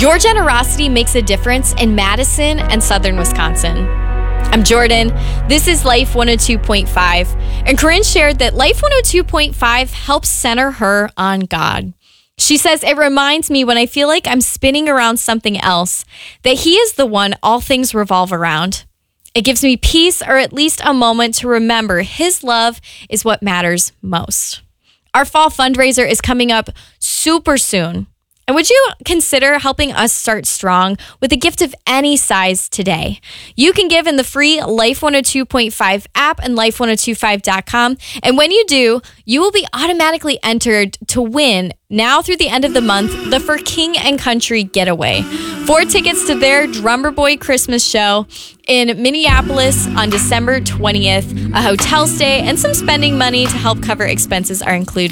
Your generosity makes a difference in Madison and Southern Wisconsin. I'm Jordan. This is Life 102.5. And Corinne shared that Life 102.5 helps center her on God. She says, it reminds me when I feel like I'm spinning around something else, that He is the one all things revolve around. It gives me peace, or at least a moment to remember His love is what matters most. Our fall fundraiser is coming up super soon. And would you consider helping us start strong with a gift of any size today? You can give in the free Life 102.5 app and life1025.com. And when you do, you will be automatically entered to win, now through the end of the month, the For King and Country Getaway. 4 tickets to their Drummer Boy Christmas show in Minneapolis on December 20th. A hotel stay and some spending money to help cover expenses are included.